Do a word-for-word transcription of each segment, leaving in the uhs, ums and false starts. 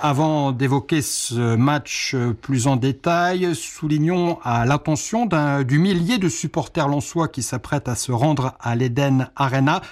Avant d'évoquer ce match plus en détail, soulignons à l'attention d'un, du millier de supporters lensois qui s'apprêtent à se rendre à l'Eden Arena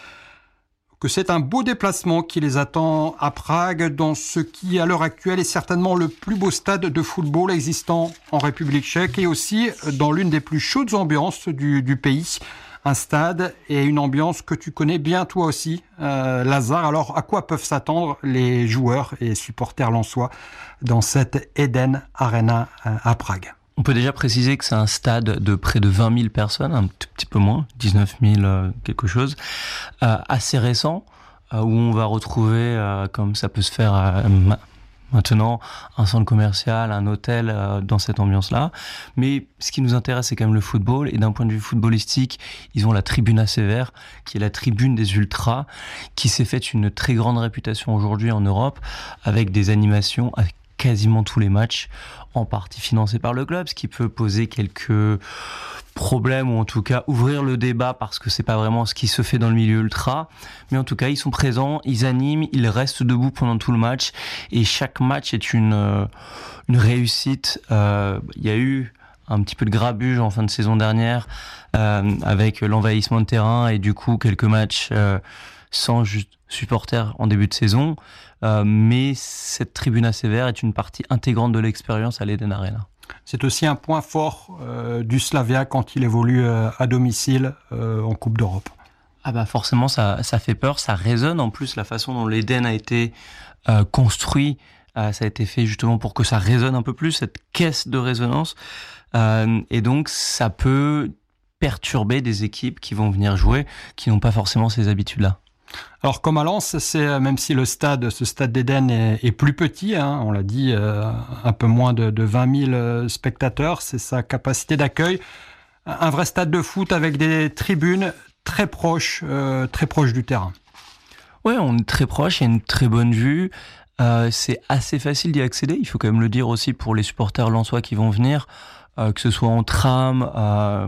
que c'est un beau déplacement qui les attend à Prague, dans ce qui, à l'heure actuelle, est certainement le plus beau stade de football existant en République tchèque et aussi dans l'une des plus chaudes ambiances du, du pays. Un stade et une ambiance que tu connais bien toi aussi, euh, Lazare. Alors, à quoi peuvent s'attendre les joueurs et supporters lensois dans cette Eden Arena euh, à Prague ? On peut déjà préciser que c'est un stade de près de vingt mille personnes, un tout petit peu moins, dix-neuf mille euh, quelque chose, euh, assez récent, euh, où on va retrouver, euh, comme ça peut se faire euh, ma- maintenant, un centre commercial, un hôtel euh, dans cette ambiance-là. Mais ce qui nous intéresse, c'est quand même le football. Et d'un point de vue footballistique, ils ont la tribune A C V R, qui est la tribune des ultras, qui s'est faite une très grande réputation aujourd'hui en Europe, avec des animations, avec quasiment tous les matchs, en partie financés par le club, ce qui peut poser quelques problèmes, ou en tout cas ouvrir le débat, parce que c'est pas vraiment ce qui se fait dans le milieu ultra. Mais en tout cas, ils sont présents, ils animent, ils restent debout pendant tout le match, et chaque match est une, euh, une réussite. Euh, il y a eu un petit peu de grabuge en fin de saison dernière, euh, avec l'envahissement de terrain, et du coup, quelques matchs euh, sans juste supporters en début de saison. Euh, mais cette tribune A C V R est une partie intégrante de l'expérience à l'Eden Arena. C'est aussi un point fort euh, du Slavia quand il évolue euh, à domicile euh, en Coupe d'Europe. Ah bah forcément, ça, ça fait peur, ça résonne. En plus, la façon dont l'Eden a été euh, construit, euh, ça a été fait justement pour que ça résonne un peu plus, cette caisse de résonance. Euh, et donc, ça peut perturber des équipes qui vont venir jouer, qui n'ont pas forcément ces habitudes-là. Alors comme à Lens, c'est, même si le stade, ce stade d'Eden est, est plus petit, hein, on l'a dit, euh, un peu moins de, de vingt mille spectateurs, c'est sa capacité d'accueil. Un vrai stade de foot avec des tribunes très proches, euh, très proches du terrain. Oui, on est très proche, il y a une très bonne vue. Euh, c'est assez facile d'y accéder, il faut quand même le dire aussi pour les supporters lensois qui vont venir, euh, que ce soit en tram euh,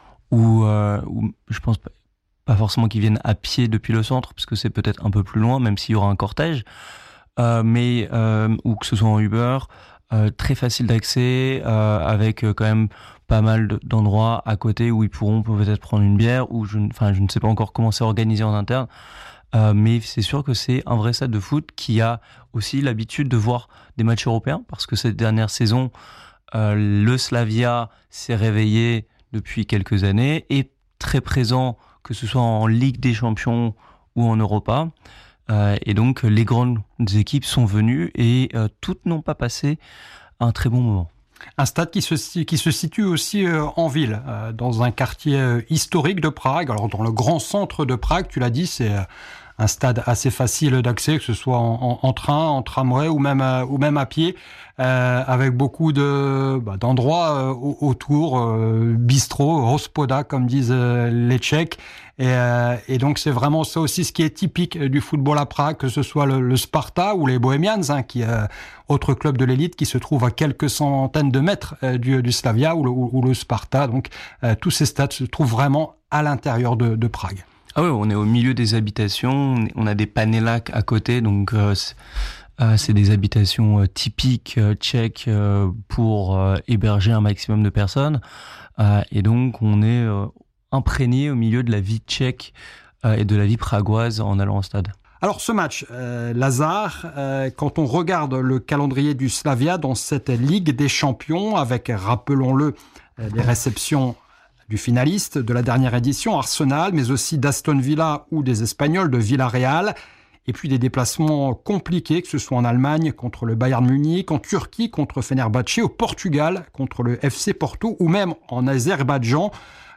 ou, euh, ou je pense pas. Pas forcément qu'ils viennent à pied depuis le centre, parce que c'est peut-être un peu plus loin, même s'il y aura un cortège, euh, mais euh, ou que ce soit en Uber, euh, très facile d'accès, euh, avec euh, quand même pas mal de, d'endroits à côté où ils pourront peut-être prendre une bière, ou je, enfin, je ne sais pas encore comment c'est organisé en interne, euh, mais c'est sûr que c'est un vrai stade de foot qui a aussi l'habitude de voir des matchs européens, parce que cette dernière saison, euh, le Slavia s'est réveillé depuis quelques années, et très présent, que ce soit en Ligue des Champions ou en Europa. Euh, et donc, les grandes équipes sont venues et euh, toutes n'ont pas passé un très bon moment. Un stade qui se, qui se situe aussi euh, en ville, euh, dans un quartier euh, historique de Prague. Alors, dans le grand centre de Prague, tu l'as dit, c'est euh, un stade assez facile d'accès, que ce soit en, en, en train, en tramway ou même, euh, ou même à pied, euh, avec beaucoup de, bah, d'endroits euh, autour, euh, bistrot, hospoda, comme disent euh, les Tchèques. Et, euh, et donc, c'est vraiment ça aussi ce qui est typique du football à Prague, que ce soit le, le Sparta ou les Bohemians, hein, qui euh, autre club de l'élite qui se trouve à quelques centaines de mètres euh, du, du Slavia ou le, ou le Sparta. Donc, euh, tous ces stades se trouvent vraiment à l'intérieur de, de Prague. Ah oui, on est au milieu des habitations, on a des panelaks à côté, donc euh, c'est, euh, c'est des habitations euh, typiques euh, tchèques euh, pour euh, héberger un maximum de personnes. Euh, et donc, on est euh, imprégné au milieu de la vie tchèque euh, et de la vie pragoise en allant au stade. Alors ce match, euh, Lazare, euh, quand on regarde le calendrier du Slavia dans cette Ligue des Champions, avec, rappelons-le, euh, des réceptions du finaliste de la dernière édition, Arsenal, mais aussi d'Aston Villa ou des Espagnols de Villarreal, et puis des déplacements compliqués, que ce soit en Allemagne contre le Bayern Munich, en Turquie contre Fenerbahçe, au Portugal contre le F C Porto, ou même en Azerbaïdjan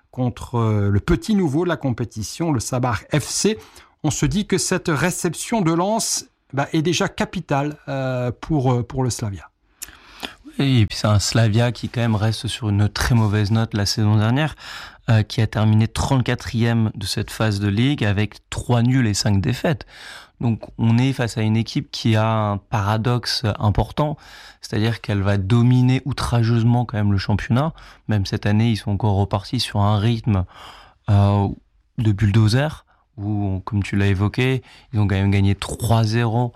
contre le petit nouveau de la compétition, le Sabah F C. On se dit que cette réception de Lens bah, est déjà capitale euh, pour, pour le Slavia. Et puis c'est un Slavia qui quand même reste sur une très mauvaise note la saison dernière, euh, qui a terminé trente-quatrième de cette phase de ligue avec trois nuls et cinq défaites. Donc on est face à une équipe qui a un paradoxe important, c'est-à-dire qu'elle va dominer outrageusement quand même le championnat. Même cette année, ils sont encore repartis sur un rythme euh, de bulldozer, où, comme tu l'as évoqué, ils ont quand même gagné trois zéro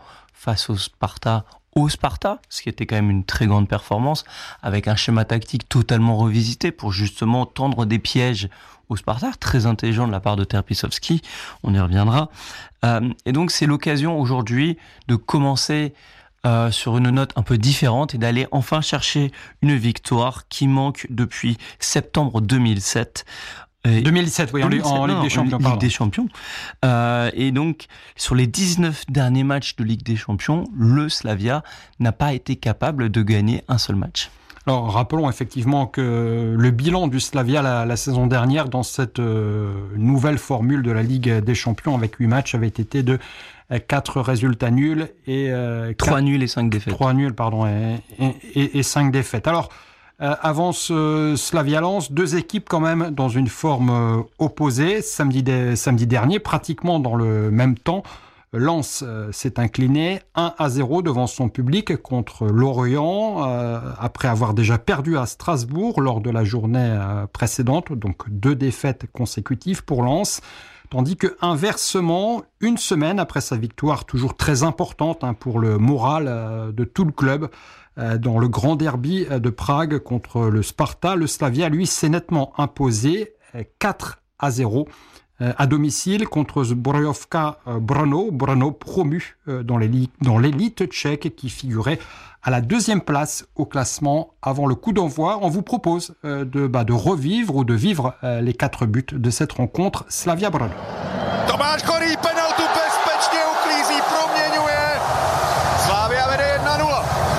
face au Sparta, au Sparta, ce qui était quand même une très grande performance, avec un schéma tactique totalement revisité pour justement tendre des pièges au Sparta, très intelligent de la part de Terpisovski, on y reviendra. Euh, et donc c'est l'occasion aujourd'hui de commencer euh, sur une note un peu différente et d'aller enfin chercher une victoire qui manque depuis septembre deux mille sept. Et deux mille sept, oui, deux mille sept, en, Ligue, non, des Champions, Ligue des Champions. Euh, et donc, sur les dix-neuf derniers matchs de Ligue des Champions, le Slavia n'a pas été capable de gagner un seul match. Alors, rappelons effectivement que le bilan du Slavia la, la saison dernière dans cette euh, nouvelle formule de la Ligue des Champions avec huit matchs avait été de quatre résultats nuls et... Euh, trois nuls et cinq défaites. trois nuls, pardon, et, et, et cinq défaites. Alors, euh, avant ce Slavia-Lens, deux équipes quand même dans une forme euh, opposée. Samedi, de, samedi dernier, pratiquement dans le même temps, Lens euh, s'est incliné un à zéro devant son public contre Lorient, euh, après avoir déjà perdu à Strasbourg lors de la journée euh, précédente, donc deux défaites consécutives pour Lens. Tandis que, inversement, une semaine après sa victoire toujours très importante hein, pour le moral euh, de tout le club, euh, dans le grand derby de Prague contre le Sparta, le Slavia, lui, s'est nettement imposé euh, quatre à zéro. À domicile contre Zbrojovka Brno, Brno promu dans l'élite tchèque qui figurait à la deuxième place au classement avant le coup d'envoi. On vous propose de, bah, de revivre ou de vivre les quatre buts de cette rencontre Slavia Brno. Tomáš Korý penaltu bezpečně uklízí, proměňuje. Slavia vede jedna nula.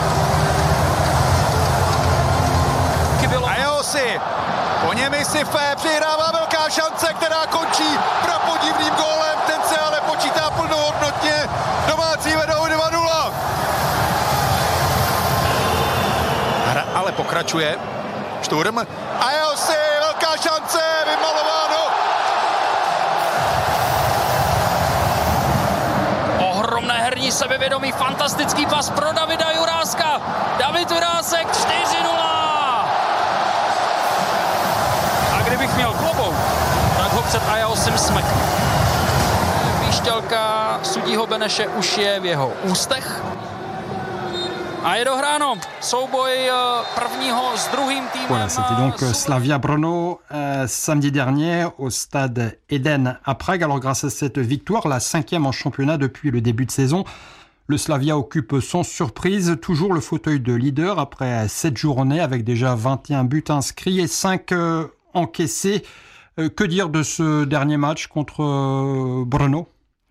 A Josi, po něm Sife přihrává velká šance, která končí prapodivným gólem, ten se ale počítá plnohodnotně, domácí vedou dva nula. Hra ale pokračuje, Šturm, a Josi, velká šance, vymalováno. Ohromné herní sebevědomí, fantastický pas pro Davida Juráska, David Jurásek čtyři nula. Kdybych měl klobouk, tak ho před Ajaosem smekl. Výšťalka sudího Beneše už je v jeho ústech. A je dohráno. Souboj prvního s druhým týmem. Voilà, c'était donc Slavia Brno euh, samedi dernier au stade Eden à Prague. Alors grâce à cette victoire, la cinquième en championnat depuis le début de saison, le Slavia occupe sans surprise toujours le fauteuil de leader après sept journées avec déjà vingt et un buts inscrits et cinq euh, encaissé. Euh, que dire de ce dernier match contre euh, Brno ?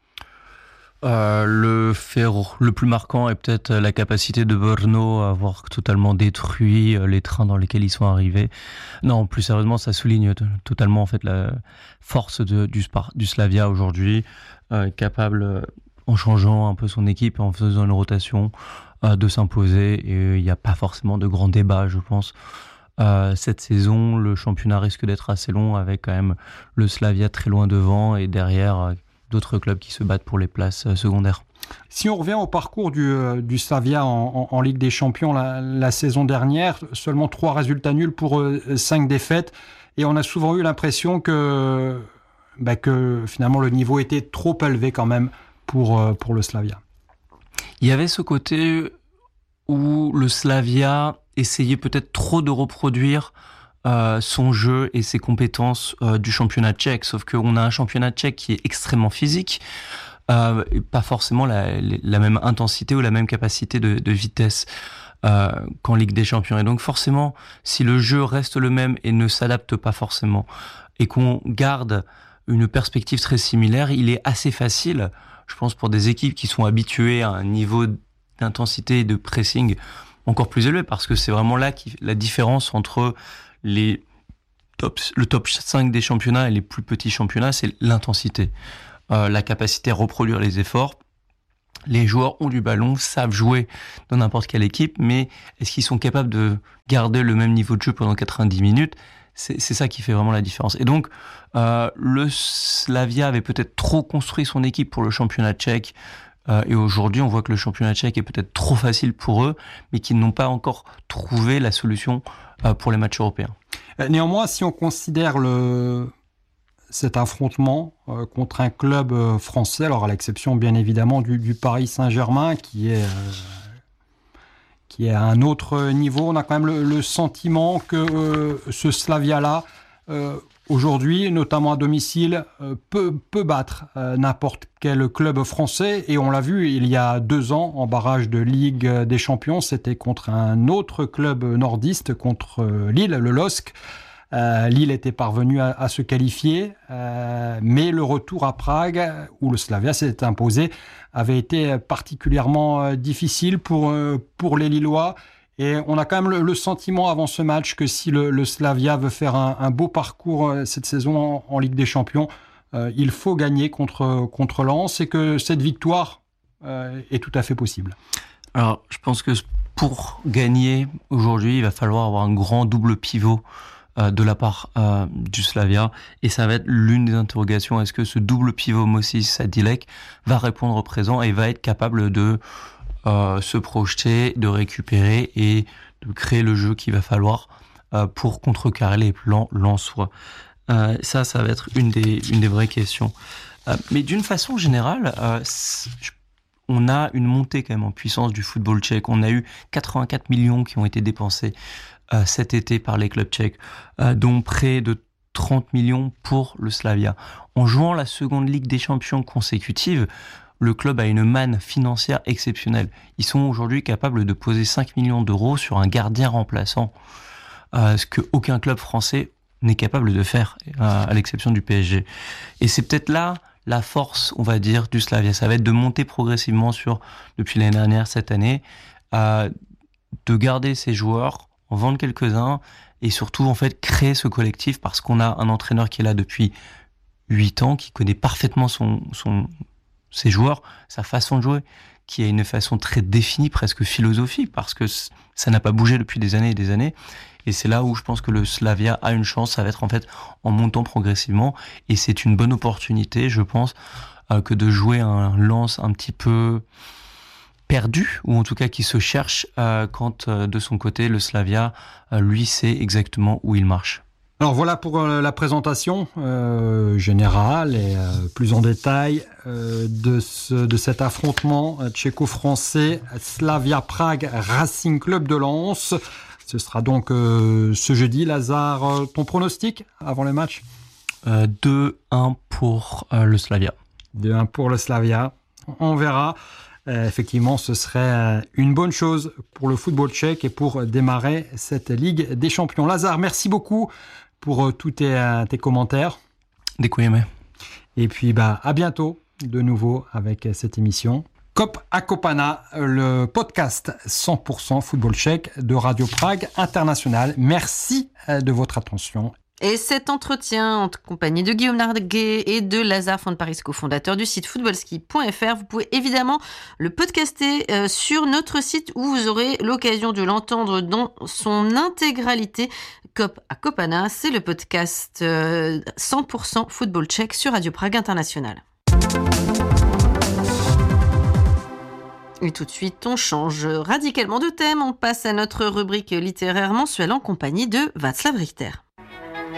euh, Le fait le plus marquant est peut-être la capacité de Brno à avoir totalement détruit les trains dans lesquels ils sont arrivés. Non, plus sérieusement, ça souligne t- totalement en fait la force de, du, Spar- du Slavia aujourd'hui, euh, capable, euh, en changeant un peu son équipe, en faisant une rotation, euh, de s'imposer. Et il n'y a pas forcément de grands débats, je pense. Euh, cette saison, le championnat risque d'être assez long avec quand même le Slavia très loin devant et derrière euh, d'autres clubs qui se battent pour les places euh, secondaires. Si on revient au parcours du, euh, du Slavia en, en, en Ligue des Champions la, la saison dernière, seulement trois résultats nuls pour euh, cinq défaites et on a souvent eu l'impression que, bah, que finalement le niveau était trop élevé quand même pour, euh, pour le Slavia. Il y avait ce côté où le Slavia essayait peut-être trop de reproduire euh, son jeu et ses compétences euh, du championnat tchèque. Sauf qu'on a un championnat tchèque qui est extrêmement physique, euh, et pas forcément la, la même intensité ou la même capacité de, de vitesse euh, qu'en Ligue des Champions. Et donc forcément, si le jeu reste le même et ne s'adapte pas forcément, et qu'on garde une perspective très similaire, il est assez facile, je pense, pour des équipes qui sont habituées à un niveau d'intensité et de pressing encore plus élevé, parce que c'est vraiment là qui, la différence entre les tops, le top cinq des championnats et les plus petits championnats, c'est l'intensité, euh, la capacité à reproduire les efforts. Les joueurs ont du ballon, savent jouer dans n'importe quelle équipe, mais est-ce qu'ils sont capables de garder le même niveau de jeu pendant quatre-vingt-dix minutes ? C'est, c'est ça qui fait vraiment la différence. Et donc, euh, le Slavia avait peut-être trop construit son équipe pour le championnat tchèque. Euh, et aujourd'hui, on voit que le championnat tchèque est peut-être trop facile pour eux, mais qu'ils n'ont pas encore trouvé la solution euh, pour les matchs européens. Néanmoins, si on considère le cet affrontement euh, contre un club euh, français, alors à l'exception bien évidemment du, du Paris Saint-Germain qui est, euh, qui est à un autre niveau. On a quand même le, le sentiment que euh, ce Slavia-là, euh, aujourd'hui, notamment à domicile, euh, peut, peut battre euh, n'importe quel club français. Et on l'a vu il y a deux ans en barrage de Ligue des Champions. C'était contre un autre club nordiste, contre euh, Lille, le L O S C. Euh, Lille était parvenu à, à se qualifier, euh, mais le retour à Prague, où le Slavia s'est imposé, avait été particulièrement euh, difficile pour, euh, pour les Lillois. Et on a quand même le, le sentiment avant ce match que si le, le Slavia veut faire un, un beau parcours euh, cette saison en, en Ligue des Champions, euh, il faut gagner contre, contre Lens et que cette victoire euh, est tout à fait possible. Alors, je pense que pour gagner aujourd'hui, il va falloir avoir un grand double pivot euh, de la part euh, du Slavia. Et ça va être l'une des interrogations. Est-ce que ce double pivot Mosic-Sadilek va répondre au présent et va être capable de Euh, se projeter, de récupérer et de créer le jeu qu'il va falloir euh, pour contrecarrer les plans lensois. Euh, ça, ça va être une des, une des vraies questions. Euh, mais d'une façon générale, euh, on a une montée quand même en puissance du football tchèque. On a eu quatre-vingt-quatre millions qui ont été dépensés euh, cet été par les clubs tchèques, euh, dont près de trente millions pour le Slavia. En jouant la seconde Ligue des Champions consécutive, le club a une manne financière exceptionnelle. Ils sont aujourd'hui capables de poser cinq millions d'euros sur un gardien remplaçant, euh, ce qu'aucun club français n'est capable de faire, euh, à l'exception du P S G. Et c'est peut-être là la force, on va dire, du Slavia. Ça va être de monter progressivement sur, depuis l'année dernière, cette année, euh, de garder ses joueurs, en vendre quelques-uns, et surtout, en fait, créer ce collectif, parce qu'on a un entraîneur qui est là depuis huit ans, qui connaît parfaitement son... son ses joueurs, sa façon de jouer, qui a une façon très définie, presque philosophique, parce que ça n'a pas bougé depuis des années et des années. Et c'est là où je pense que le Slavia a une chance, ça va être en fait en montant progressivement. Et c'est une bonne opportunité, je pense, euh, que de jouer un Lens un petit peu perdu, ou en tout cas qui se cherche, euh, quand euh, de son côté, le Slavia, euh, lui, sait exactement où il marche. Alors voilà pour euh, la présentation euh, générale et euh, plus en détail euh, de, ce, de cet affrontement euh, tchéco-français Slavia Prague Racing Club de Lens. Ce sera donc euh, ce jeudi. Lazare, euh, ton pronostic avant le match ? euh, deux un pour euh, le Slavia. deux un pour le Slavia. On verra. Euh, effectivement, ce serait une bonne chose pour le football tchèque et pour démarrer cette Ligue des Champions. Lazare, merci beaucoup pour tous tes, tes commentaires. Děkujeme. Et puis, bah, à bientôt de nouveau avec cette émission. Kop a Kopana, le podcast cent pour cent football tchèque de Radio Prague International. Merci de votre attention. Et cet entretien en compagnie de Guillaume Narguet et de Lazare Fonparis, cofondateur du site footballski point f r, vous pouvez évidemment le podcaster euh, sur notre site où vous aurez l'occasion de l'entendre dans son intégralité. Kop a Kopana, c'est le podcast euh, cent pour cent football tchèque sur Radio Prague International. Et tout de suite, on change radicalement de thème. On passe à notre rubrique littéraire mensuelle en compagnie de Václav Richter.